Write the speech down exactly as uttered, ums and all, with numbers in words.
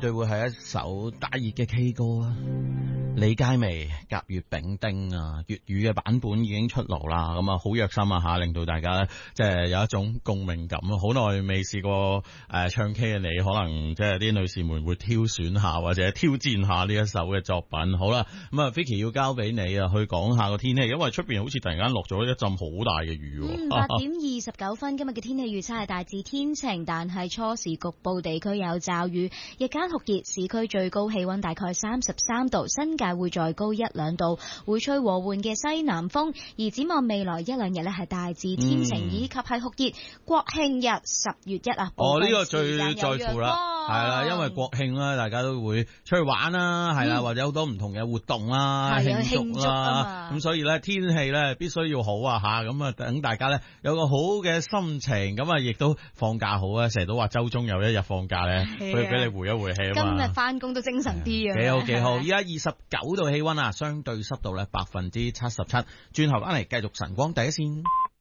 對會係一首大熱嘅 K 歌啊！李佳薇甲乙丙丁啊，粵語嘅版本已經出爐啦，咁啊好虐心啊吓，令到大家咧即係有一種共鳴感啊！好耐未試過誒、呃、唱 K 嘅你，可能即係啲女士們會挑選下或者挑戰下呢一首嘅作品。好啦，咁啊 Vicky 要交俾你啊，去講下個天氣，因為出邊好似突然間落咗一陣好大嘅雨。 嗯，八點二十九分，今日嘅天氣預測係大致天晴，但係初時局部地區有驟雨，日間酷熱，市區最高氣溫大概三十三度，新界會再高一兩度，會吹和緩嘅西南風。而展望未來一兩日呢，係大致天晴，嗯、以及係酷熱。國慶日十月一啊， 哦呢、這個最在乎啦，係啦，因為國慶啦，大家都會出去玩啦，係啦、嗯，或者好多唔同嘅活動啦，慶祝啦，咁所以咧天氣咧必須要好啊吓，咁啊等大家咧有個好嘅心情，咁啊亦都放假好啊，成日都話周中有一日放假咧，可以俾你回一回氣啊嘛。 今日翻工都精神啲啊， 幾好幾好。依家二十九度氣溫啊，相對濕度咧百分之七十七。轉頭翻嚟繼續晨光第一線。